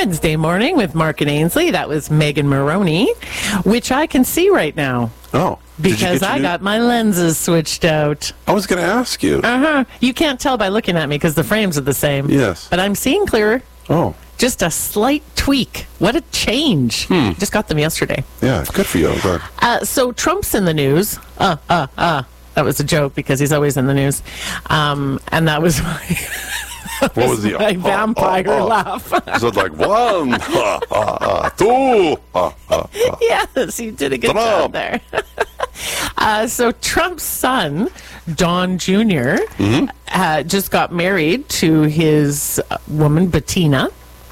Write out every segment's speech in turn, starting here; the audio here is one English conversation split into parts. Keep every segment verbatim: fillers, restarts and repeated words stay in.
Wednesday morning with Mark and Ainsley. That was Megan Maroney, which I can see right now. Oh. Because I new... got my lenses switched out. I was going to ask you. Uh-huh. You can't tell by looking at me because the frames are the same. Yes. But I'm seeing clearer. Oh. Just a slight tweak. What a change. Hmm. Just got them yesterday. Yeah, good for you. Good. Uh, so Trump's in the news. Uh, uh, uh. That was a joke because he's always in the news. Um, and that was my... What was the my vampire uh, uh, uh, laugh? So it's like one, uh, uh, uh, two. Uh, uh, uh. Yes, you did a good Trump. job there. uh, so Trump's son, Don Junior, mm-hmm. uh, just got married to his uh, woman Bettina,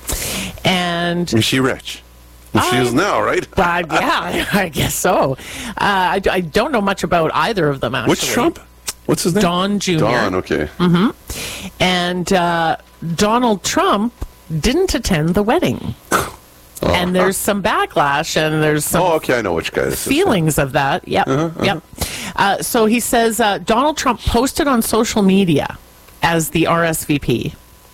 and is she rich? Well, she is now, right? uh, yeah, I guess so. Uh, I, I don't know much about either of them, actually. Which Trump? What's his name? Don Junior Don, okay. Mm-hmm. And uh, Donald Trump didn't attend the wedding. Oh, and there's some backlash, and there's some oh, okay, I know which guy this feelings is. of that. Yep, uh-huh, uh-huh. yep. Uh, so he says uh, Donald Trump posted on social media as the R S V P.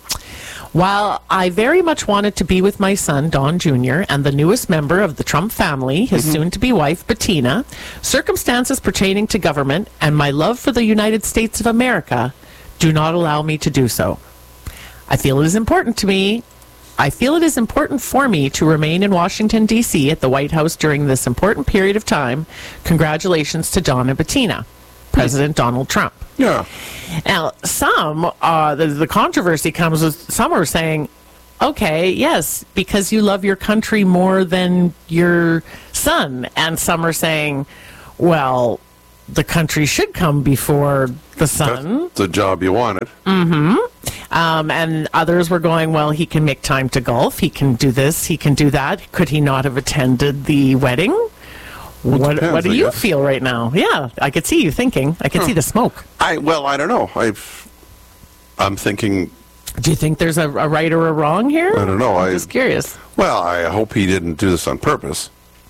While I very much wanted to be with my son, Don Junior, and the newest member of the Trump family, his mm-hmm. soon-to-be wife, Bettina, circumstances pertaining to government and my love for the United States of America do not allow me to do so. I feel it is important to me. I feel it is important for me to remain in Washington, D C at the White House during this important period of time. Congratulations to Don and Bettina. President Donald Trump. Yeah. Now, some, uh, the, the controversy comes with, some are saying, okay, yes, because you love your country more than your son. And some are saying, well, the country should come before the son. That's the job you wanted. Mm-hmm. Um, and others were going, well, he can make time to golf. He can do this. He can do that. Could he not have attended the wedding? Well, what depends, what do I you guess. feel right now? Yeah, I could see you thinking. I could huh. see the smoke. I well, I don't know. I've I'm thinking. Do you think there's a, a right or a wrong here? I don't know. I'm I just curious. Well, I hope he didn't do this on purpose.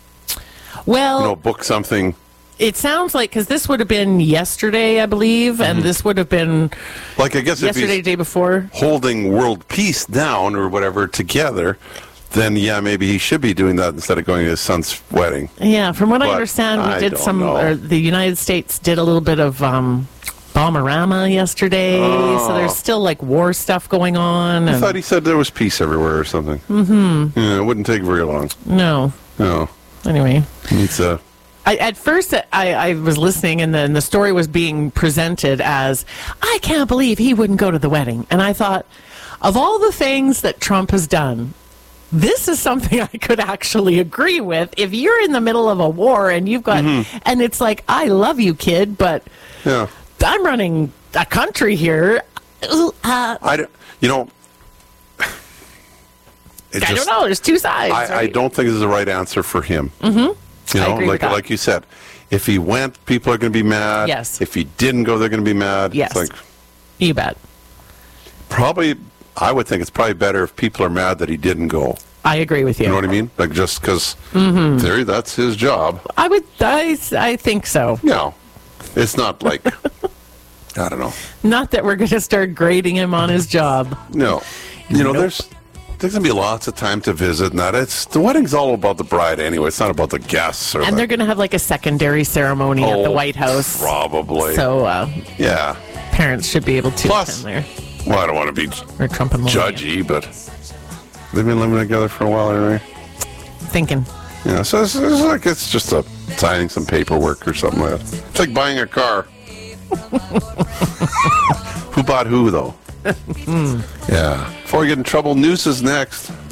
Well, you know, book something. It sounds like, because this would have been yesterday, I believe, mm-hmm. and this would have been like I guess yesterday, if day before, holding world peace down or whatever together. Then, yeah, maybe he should be doing that instead of going to his son's wedding. Yeah, from what but I understand, we I did some, know. or the United States did a little bit of um, bomberama yesterday, oh. so there's still like war stuff going on. I and thought he said there was peace everywhere or something. Mm-hmm. Yeah, it wouldn't take very long. No. No. Anyway. It's a... I, at first, I, I was listening, and then the story was being presented as, I can't believe he wouldn't go to the wedding. And I thought, of all the things that Trump has done, this is something I could actually agree with. If you're in the middle of a war and you've got, mm-hmm. and it's like, I love you, kid, but yeah. I'm running a country here. Uh, I don't, you know, I just, don't know. There's two sides. I, right? I don't think this is the right answer for him. Mm-hmm. You I know, agree like with that. like you said, if he went, people are going to be mad. Yes. If he didn't go, they're going to be mad. Yes. It's like, you bet. Probably, I would think it's probably better if people are mad that he didn't go. I agree with you. You know what I mean? Like just because, mm-hmm. theory, that's his job. I would. I, I think so. No, it's not like I don't know. Not that we're going to start grading him on his job. No, you know, Nope. there's there's gonna be lots of time to visit, and that it's the wedding's all about the bride anyway. It's not about the guests. Or And the, they're going to have like a secondary ceremony oh, at the White House. Probably. So uh, yeah, parents should be able to Plus, attend there. Well, I don't want to be Or Trump and Melania. judgy, but they've been living together for a while anyway. Thinking. Yeah, so it's, it's like it's just a signing some paperwork or something like that. It's like buying a car. Who bought who, though? Yeah. Before we get in trouble, news is next.